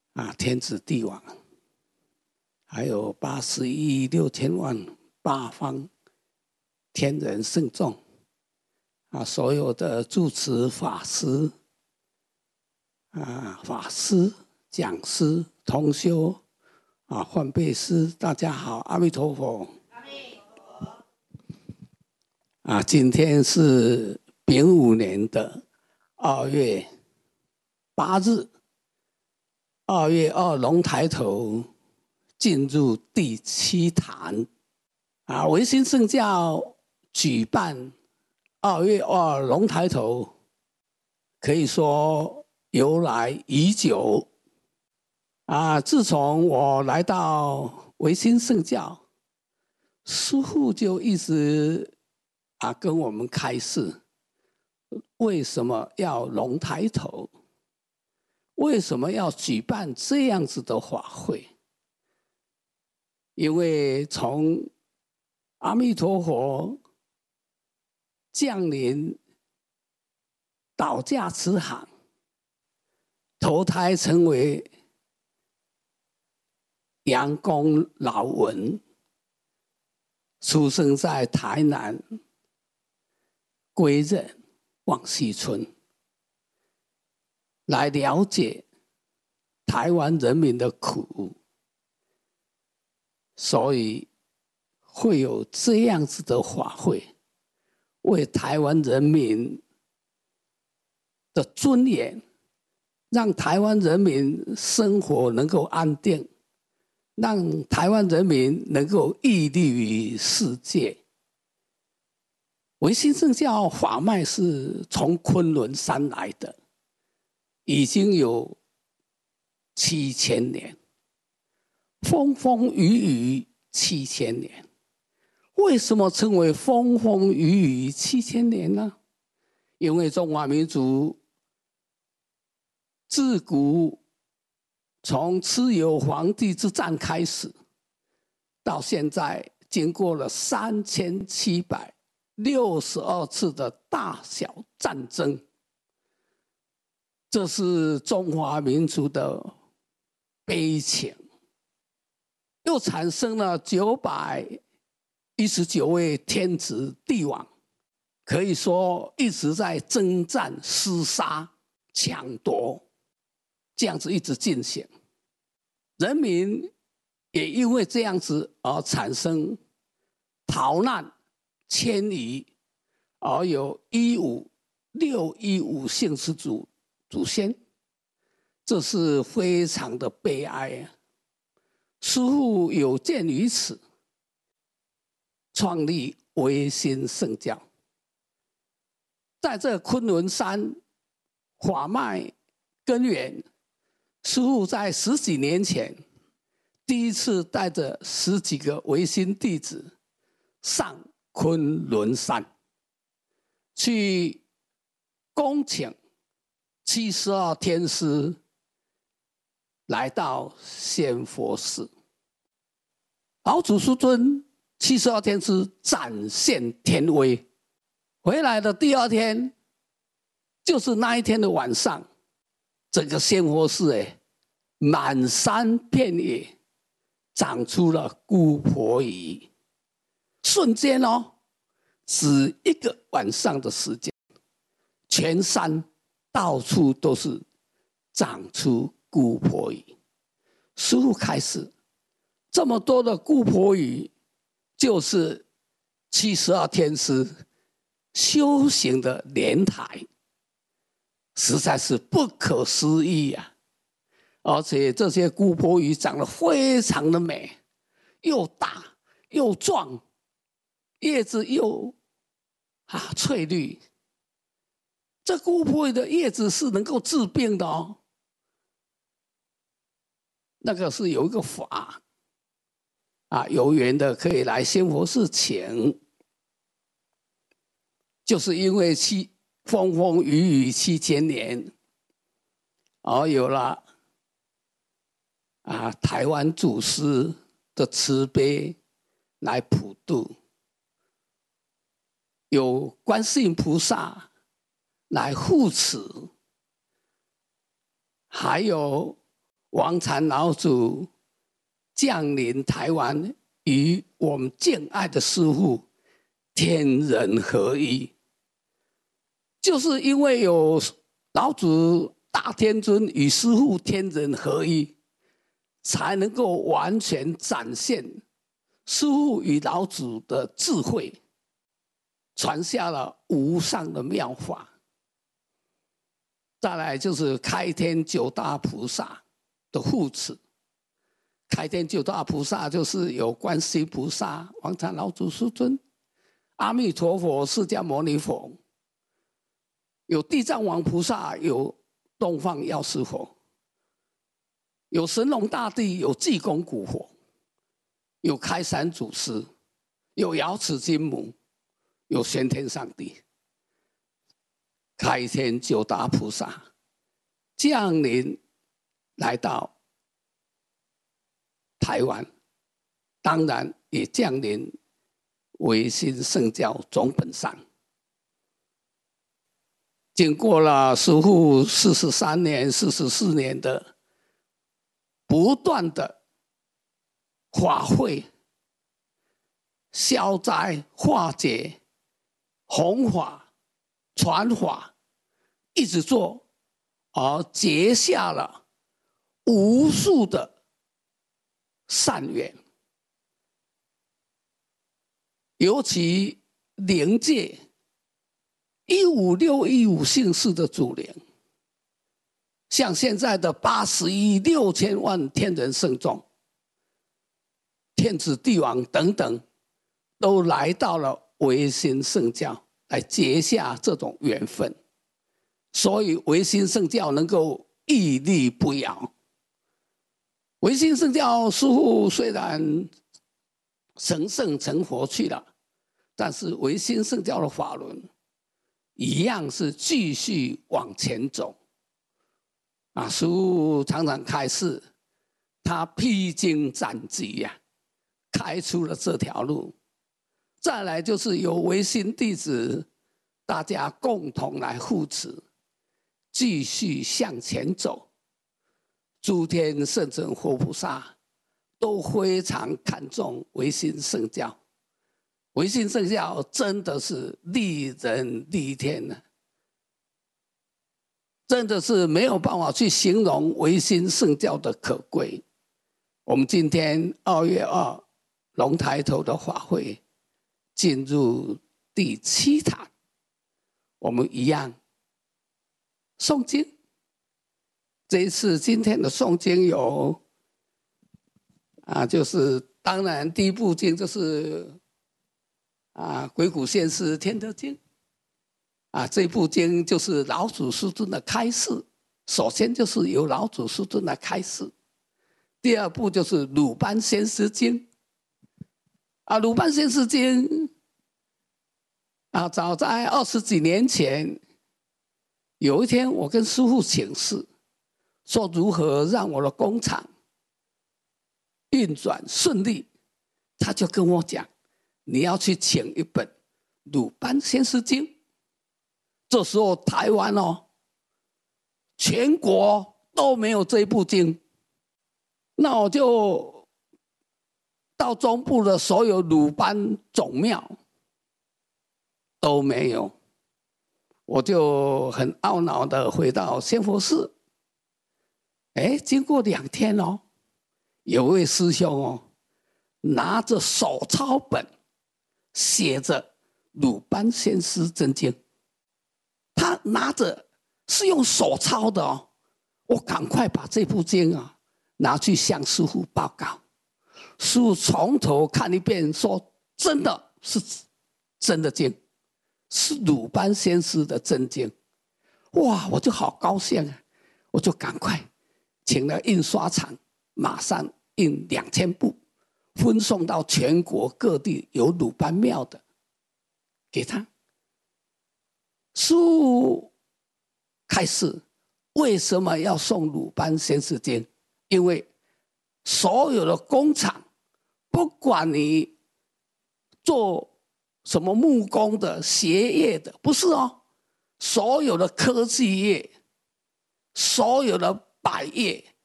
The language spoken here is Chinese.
天子帝王，还有81亿6千万八方天人圣众所有的住持法师法师、讲师、同修换辈师，大家好，阿弥陀佛。阿弥陀佛。今天是丙午年的2月8日，2月2龙抬头进入第7坛维新圣教举办2月2龙抬头，可以说由来已久自从我来到维新圣教，师父就一直跟我们开示，为什么要龙抬头？为什么要举办这样子的法会？因为从阿弥陀佛降临倒驾慈航，投胎成为杨公老文，出生在台南归任望溪村，来了解台湾人民的苦，所以会有这样子的法会，为台湾人民的尊严，让台湾人民生活能够安定，让台湾人民能够屹立于世界。维新圣教法脉是从昆仑山来的，已经有7000年，风风雨雨7000年。为什么称为风风雨雨7000年呢？因为中华民族自古从蚩尤皇帝之战开始，到现在经过了3762次的大小战争，这是中华民族的悲情。又产生了919位天子帝王，可以说一直在征战、厮杀、抢夺，这样子一直进行。人民也因为这样子而产生逃难、迁移，而有615姓氏祖先，这是非常的悲哀师父有鉴于此，创立维新圣教。在这昆仑山法脉根源，师父在10几年前第一次带着10几个维新弟子上昆仑山，去恭请72天师来到仙佛寺。老祖师尊72天师展现天威，回来的第2天，就是那一天的晚上，整个仙佛寺满山遍野长出了姑婆芋，瞬间只1个晚上的时间，全山到处都是长出姑婆芋。师父开始，这么多的姑婆芋，就是72天师修行的莲台，实在是不可思议而且这些姑婆芋长得非常的美，又大又壮，叶子又翠绿。这姑婆芋的叶子是能够治病的那个是有一个法有缘的可以来仙佛寺请。就是因为风风雨雨7000年，而有了台湾祖师的慈悲来普渡，有观世音菩萨来护持，还有王禅老祖降临台湾，与我们敬爱的师父天人合一，就是因为有老祖大天尊与师父天人合一，才能够完全展现师父与老祖的智慧，传下了无上的妙法。再来就是开天九大菩萨的护持。开天九大菩萨就是有观世音菩萨、王禅老祖师尊、阿弥陀佛、释迦牟尼佛，有地藏王菩萨，有东方药师佛，有神农大帝，有济公古佛，有开山祖师，有瑶池金母，有玄天上帝。开天九大菩萨降临来到台湾，当然也降临维新圣教总本山。经过了师父43年、44年的不断的法会、消灾化解、弘法、传法，一直做，而结下了无数的善缘。尤其灵界15615姓氏的祖灵，像现在的80亿6千万天人圣众、天子帝王等等，都来到了维新圣教，来结下这种缘分，所以维新圣教能够屹立不摇。维新圣教师父虽然成圣成佛去了，但是维新圣教的法轮一样是继续往前走。师父常常开示，他披荆斩棘呀，开出了这条路。再来就是由维新弟子大家共同来护持，继续向前走。诸天圣真佛菩萨都非常看重维新圣教。维新圣教真的是利人利天呢，真的是没有办法去形容维新圣教的可贵。我们今天2月2龙抬头的法会进入第7堂，我们一样诵经。这一次今天的诵经有就是当然第一部经就是鬼谷先师天德经这部经就是老祖师尊的开示，首先就是由老祖师尊来开示。第二部就是鲁班先师经鲁班先师经早在20几年前，有一天我跟师父请示，说如何让我的工厂运转顺利，他就跟我讲，你要去请一本鲁班先师经。这时候台湾全国都没有这部经，那我就到中部的所有鲁班总庙都没有，我就很懊恼的回到仙佛寺。经过2天有位师兄拿着手抄本写着鲁班先师真经，他拿着是用手抄的我赶快把这部经拿去向师父报告。师父从头看一遍，说真的是真的经，是鲁班先师的真经。哇，我就好高兴我就赶快请了印刷厂，马上印2000部，分送到全国各地有鲁班庙的给他。师父开示为什么要送鲁班先师经，因为所有的工厂，不管你做什么木工的、鞋业的，不是所有的科技业，所有的百业，